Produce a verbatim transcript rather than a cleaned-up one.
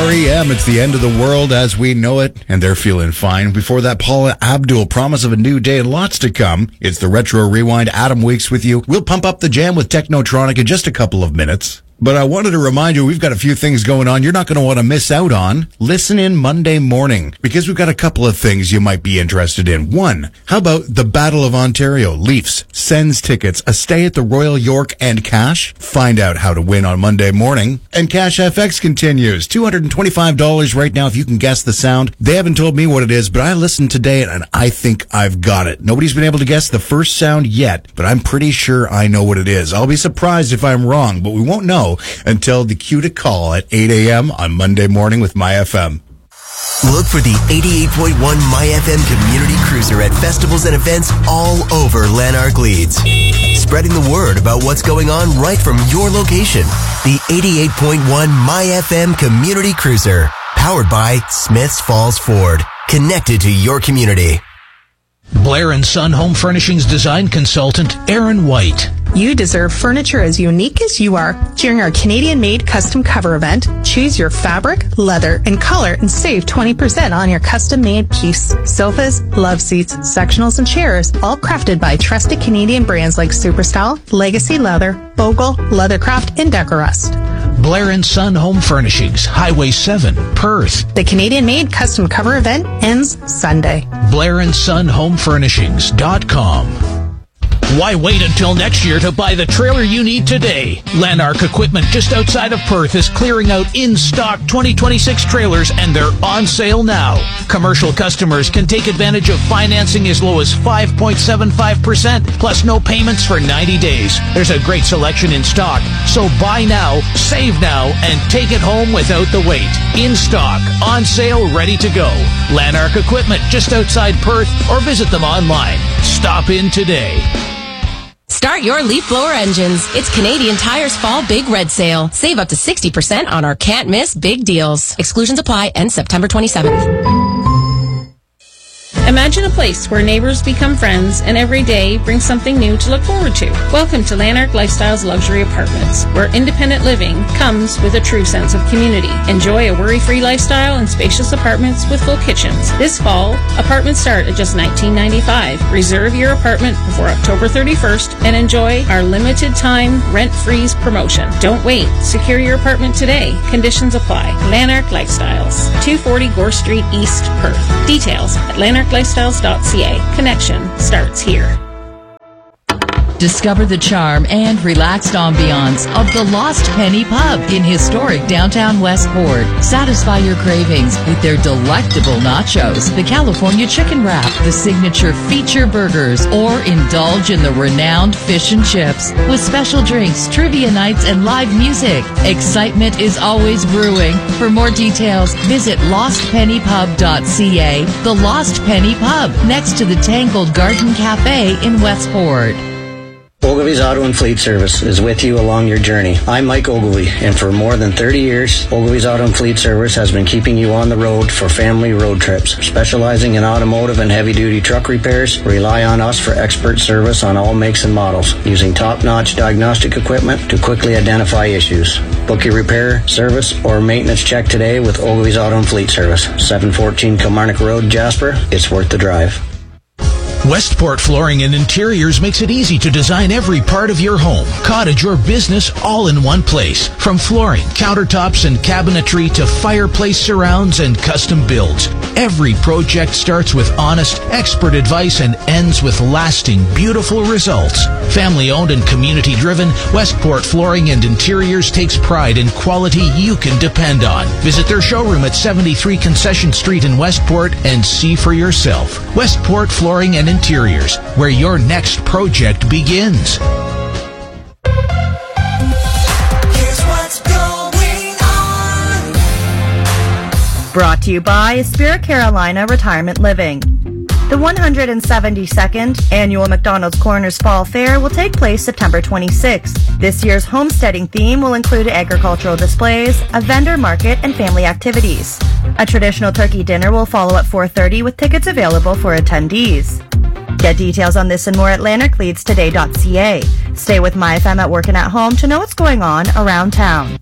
R E M, it's the end of the world as we know it, and they're feeling fine. Before that, Paula Abdul, promise of a new day and lots to come. It's the Retro Rewind. Adam Weeks with you. We'll pump up the jam with Technotronic in just a couple of minutes. But I wanted to remind you, we've got a few things going on you're not going to want to miss out on. Listen in Monday morning, because we've got a couple of things you might be interested in. One, how about the Battle of Ontario? Leafs sends tickets, a stay at the Royal York, and cash. Find out how to win on Monday morning. And Cash F X continues. two hundred twenty-five dollars right now if you can guess the sound. They haven't told me what it is, but I listened today and I think I've got it. Nobody's been able to guess the first sound yet, but I'm pretty sure I know what it is. I'll be surprised if I'm wrong, but we won't know until the cue to call at eight a.m. on Monday morning with My F M. Look for the eighty-eight point one My F M Community Cruiser at festivals and events all over Lanark Leeds. Spreading the word about what's going on right from your location. The eighty-eight point one My F M Community Cruiser. Powered by Smiths Falls Ford. Connected to your community. Blair and Son Home Furnishings design consultant Aaron White. You deserve furniture as unique as you are. During our Canadian-made custom cover event, choose your fabric, leather, and color and save twenty percent on your custom-made piece. Sofas, love seats, sectionals, and chairs, all crafted by trusted Canadian brands like Superstyle, Legacy Leather, Bogle, Leathercraft, and Decorust. Blair and Son Home Furnishings, Highway seven, Perth. The Canadian-made custom cover event ends Sunday. Blair and Son Home Furnishings dot com. Why wait until next year to buy the trailer you need today? Lanark Equipment just outside of Perth is clearing out in-stock twenty twenty-six trailers, and they're on sale now. Commercial customers can take advantage of financing as low as five point seven five percent, plus no payments for ninety days. There's a great selection in stock, so buy now, save now, and take it home without the wait. In stock, on sale, ready to go. Lanark Equipment just outside Perth, or visit them online. Stop in today. Start your leaf blower engines. It's Canadian Tire's Fall Big Red Sale. Save up to sixty percent on our can't miss big deals. Exclusions apply. End September twenty-seventh. Imagine a place where neighbors become friends and every day brings something new to look forward to. Welcome to Lanark Lifestyles Luxury Apartments, where independent living comes with a true sense of community. Enjoy a worry-free lifestyle in spacious apartments with full kitchens. This fall, apartments start at just nineteen ninety-five dollars. Reserve your apartment before October thirty-first and enjoy our limited time rent-freeze promotion. Don't wait. Secure your apartment today. Conditions apply. Lanark Lifestyles, two forty Gore Street East, Perth. Details at lanark lifestyles dot c a. Connection starts here. Discover the charm and relaxed ambiance of the Lost Penny Pub in historic downtown Westport. Satisfy your cravings with their delectable nachos, the California chicken wrap, the signature feature burgers, or indulge in the renowned fish and chips with special drinks, trivia nights, and live music. Excitement is always brewing. For more details, visit lost penny pub dot c a. The Lost Penny Pub, next to the Tangled Garden Cafe in Westport. Ogilvy's Auto and Fleet Service is with you along your journey. I'm Mike Ogilvy, and for more than thirty years, Ogilvy's Auto and Fleet Service has been keeping you on the road for family road trips. Specializing in automotive and heavy-duty truck repairs, rely on us for expert service on all makes and models, using top-notch diagnostic equipment to quickly identify issues. Book your repair, service, or maintenance check today with Ogilvy's Auto and Fleet Service, seven fourteen Kilmarnock Road, Jasper. It's worth the drive. Westport Flooring and Interiors makes it easy to design every part of your home, cottage, or business all in one place. From flooring, countertops, and cabinetry to fireplace surrounds and custom builds. Every project starts with honest, expert advice and ends with lasting, beautiful results. Family-owned and community-driven, Westport Flooring and Interiors takes pride in quality you can depend on. Visit their showroom at seventy-three Concession Street in Westport and see for yourself. Westport Flooring and Interiors, where your next project begins. Here's what's going on. Brought to you by Spirit Carolina Retirement Living. The one hundred seventy-second Annual McDonald's Corners Fall Fair will take place September twenty-sixth. This year's homesteading theme will include agricultural displays, a vendor market, and family activities. A traditional turkey dinner will follow at four thirty with tickets available for attendees. Get details on this and more at lanark leeds today dot c a. Stay with My F M at work and at home to know what's going on around town.